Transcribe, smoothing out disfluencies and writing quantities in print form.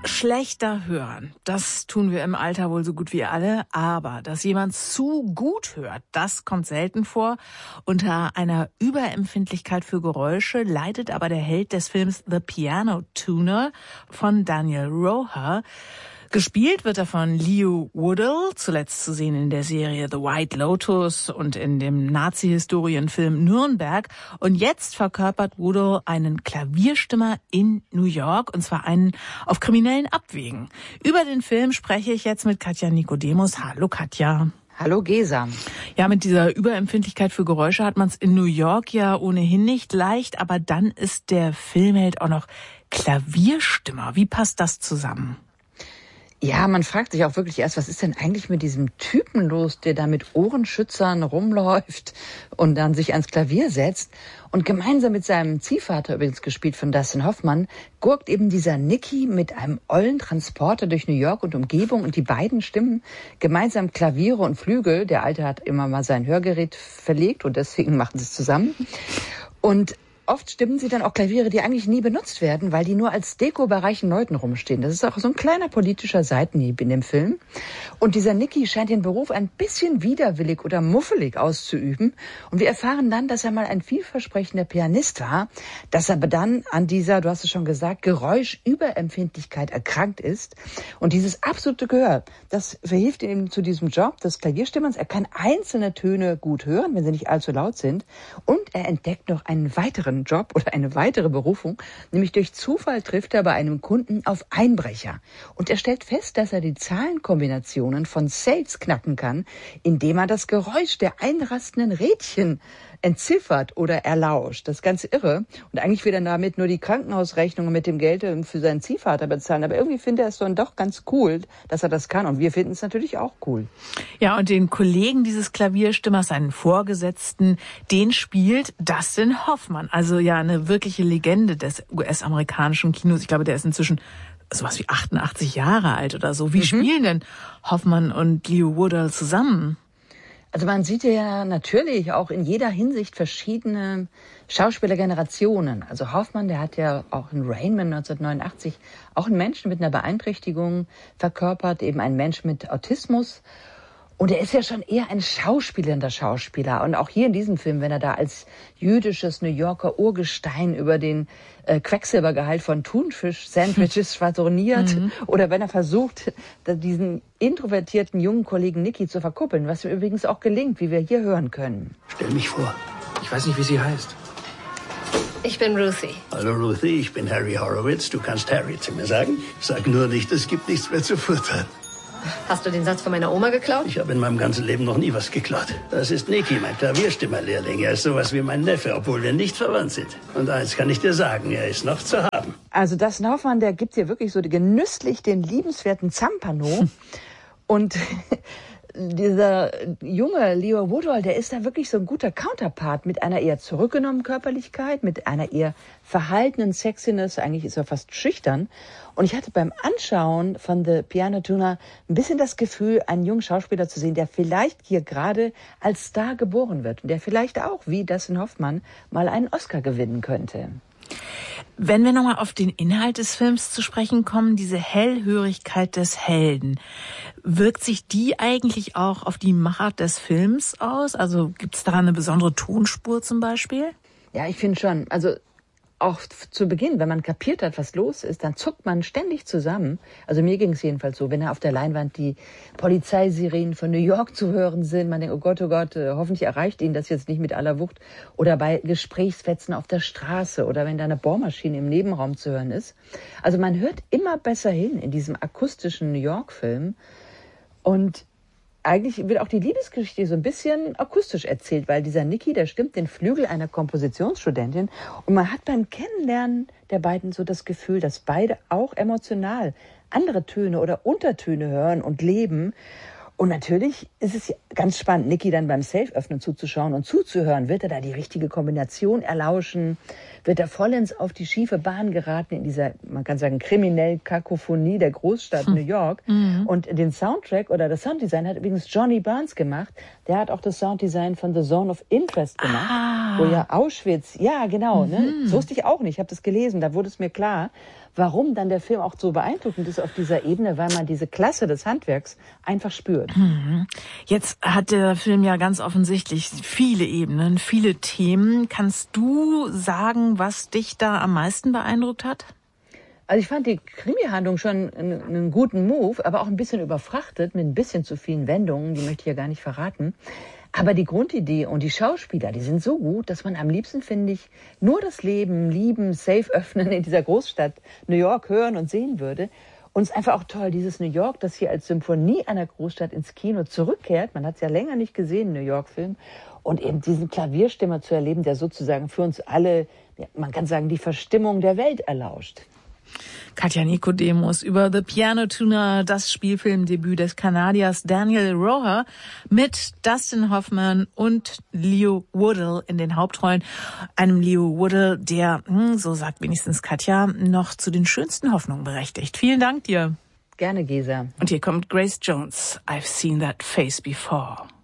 Schlechter hören, das tun wir im Alter wohl so gut wie alle, aber dass jemand zu gut hört, das kommt selten vor. Unter einer Überempfindlichkeit für Geräusche leidet aber der Held des Films The Piano Tuner von Daniel Roher. Gespielt wird er von Leo Woodall, zuletzt zu sehen in der Serie The White Lotus und in dem Nazi-Historienfilm Nürnberg. Und jetzt verkörpert Woodall einen Klavierstimmer in New York, und zwar einen auf kriminellen Abwegen. Über den Film spreche ich jetzt mit Katja Nikodemus. Hallo Katja. Hallo Gesa. Ja, mit dieser Überempfindlichkeit für Geräusche hat man es in New York ja ohnehin nicht leicht, aber dann ist der Filmheld auch noch Klavierstimmer. Wie passt das zusammen? Ja, man fragt sich auch wirklich erst, was ist denn eigentlich mit diesem Typen los, der da mit Ohrenschützern rumläuft und dann sich ans Klavier setzt. Und gemeinsam mit seinem Ziehvater, übrigens gespielt von Dustin Hoffmann, gurkt eben dieser Nicky mit einem ollen Transporter durch New York und Umgebung, und die beiden stimmen gemeinsam Klaviere und Flügel. Der Alte hat immer mal sein Hörgerät verlegt und deswegen machen sie es zusammen. Und oft stimmen sie dann auch Klaviere, die eigentlich nie benutzt werden, weil die nur als Deko bei reichen Leuten rumstehen. Das ist auch so ein kleiner politischer Seitenhieb in dem Film. Und dieser Nicky scheint den Beruf ein bisschen widerwillig oder muffelig auszuüben. Und wir erfahren dann, dass er mal ein vielversprechender Pianist war, dass er aber dann an dieser, du hast es schon gesagt, Geräuschüberempfindlichkeit erkrankt ist. Und dieses absolute Gehör, das verhilft ihm zu diesem Job des Klavierstimmerns. Er kann einzelne Töne gut hören, wenn sie nicht allzu laut sind. Und er entdeckt noch einen weiteren Job oder eine weitere Berufung, nämlich durch Zufall trifft er bei einem Kunden auf Einbrecher. Und er stellt fest, dass er die Zahlenkombinationen von Safes knacken kann, indem er das Geräusch der einrastenden Rädchen entziffert oder erlauscht. Das ist ganz irre. Und eigentlich will er damit nur die Krankenhausrechnungen mit dem Geld für seinen Ziehvater bezahlen. Aber irgendwie findet er es dann doch ganz cool, dass er das kann. Und wir finden es natürlich auch cool. Ja, und den Kollegen dieses Klavierstimmers, seinen Vorgesetzten, den spielt Dustin Hoffmann. Also ja, eine wirkliche Legende des US-amerikanischen Kinos. Ich glaube, der ist inzwischen sowas wie 88 Jahre alt oder so. Wie spielen denn Hoffmann und Leo Woodall zusammen? Also man sieht ja natürlich auch in jeder Hinsicht verschiedene Schauspielergenerationen. Also Hoffmann, der hat ja auch in Rain Man 1989 auch einen Menschen mit einer Beeinträchtigung verkörpert, eben einen Mensch mit Autismus. Und er ist ja schon eher ein schauspielender Schauspieler. Und auch hier in diesem Film, wenn er da als jüdisches New Yorker Urgestein über den Quecksilbergehalt von Thunfisch-Sandwiches schwadroniert, oder wenn er versucht, diesen introvertierten jungen Kollegen Nicky zu verkuppeln, was ihm übrigens auch gelingt, wie wir hier hören können. Stell mich vor. Ich weiß nicht, wie sie heißt. Ich bin Ruthie. Hallo Ruthie, ich bin Harry Horowitz. Du kannst Harry zu mir sagen. Sag nur nicht, es gibt nichts mehr zu futtern. Hast du den Satz von meiner Oma geklaut? Ich habe in meinem ganzen Leben noch nie was geklaut. Das ist Nicky, mein Klavierstimmerlehrling. Er ist sowas wie mein Neffe, obwohl wir nicht verwandt sind. Und eins kann ich dir sagen, er ist noch zu haben. Also Dustin Hoffmann, der gibt hier wirklich so genüsslich den liebenswerten Zampano. Und dieser junge Leo Woodall, der ist da wirklich so ein guter Counterpart mit einer eher zurückgenommenen Körperlichkeit, mit einer eher verhaltenen Sexiness. Eigentlich ist er fast schüchtern. Und ich hatte beim Anschauen von The Piano Tuner ein bisschen das Gefühl, einen jungen Schauspieler zu sehen, der vielleicht hier gerade als Star geboren wird und der vielleicht auch, wie Dustin Hoffmann, mal einen Oscar gewinnen könnte. Wenn wir nochmal auf den Inhalt des Films zu sprechen kommen, diese Hellhörigkeit des Helden, wirkt sich die eigentlich auch auf die Machart des Films aus? Also gibt es da eine besondere Tonspur zum Beispiel? Ja, ich finde schon. Also auch zu Beginn, wenn man kapiert hat, was los ist, dann zuckt man ständig zusammen. Also mir ging es jedenfalls so, wenn auf der Leinwand die Polizeisirenen von New York zu hören sind, man denkt, oh Gott, hoffentlich erreicht ihn das jetzt nicht mit aller Wucht. Oder bei Gesprächsfetzen auf der Straße oder wenn da eine Bohrmaschine im Nebenraum zu hören ist. Also man hört immer besser hin in diesem akustischen New York-Film. Und eigentlich wird auch die Liebesgeschichte so ein bisschen akustisch erzählt, weil dieser Nicky, der stimmt den Flügel einer Kompositionsstudentin, und man hat beim Kennenlernen der beiden so das Gefühl, dass beide auch emotional andere Töne oder Untertöne hören und leben. Und natürlich ist es ganz spannend, Nicky dann beim Safe-Öffnen zuzuschauen und zuzuhören. Wird er da die richtige Kombination erlauschen? Wird er vollends auf die schiefe Bahn geraten in dieser, man kann sagen, kriminellen Kakophonie der Großstadt New York? Und den Soundtrack oder das Sounddesign hat übrigens Johnny Burns gemacht. Der hat auch das Sounddesign von The Zone of Interest gemacht, wo ja Auschwitz, ja genau, ne? Das wusste ich auch nicht, ich habe das gelesen, da wurde es mir klar, warum dann der Film auch so beeindruckend ist auf dieser Ebene, weil man diese Klasse des Handwerks einfach spürt. Jetzt hat der Film ja ganz offensichtlich viele Ebenen, viele Themen. Kannst du sagen, was dich da am meisten beeindruckt hat? Also ich fand die Krimi-Handlung schon einen guten Move, aber auch ein bisschen überfrachtet mit ein bisschen zu vielen Wendungen, die möchte ich ja gar nicht verraten. Aber die Grundidee und die Schauspieler, die sind so gut, dass man am liebsten, finde ich, nur das Leben, lieben, safe öffnen in dieser Großstadt New York hören und sehen würde. Und es ist einfach auch toll, dieses New York, das hier als Symphonie einer Großstadt ins Kino zurückkehrt. Man hat es ja länger nicht gesehen, New York-Film. Und eben diesen Klavierstimmer zu erleben, der sozusagen für uns alle, man kann sagen, die Verstimmung der Welt erlauscht. Katja Nicodemus über The Piano Tuner, das Spielfilmdebüt des Kanadiers Daniel Roher mit Dustin Hoffman und Leo Woodle in den Hauptrollen. Einem Leo Woodle, der, so sagt wenigstens Katja, noch zu den schönsten Hoffnungen berechtigt. Vielen Dank dir. Gerne, Gesa. Und hier kommt Grace Jones. I've seen that face before.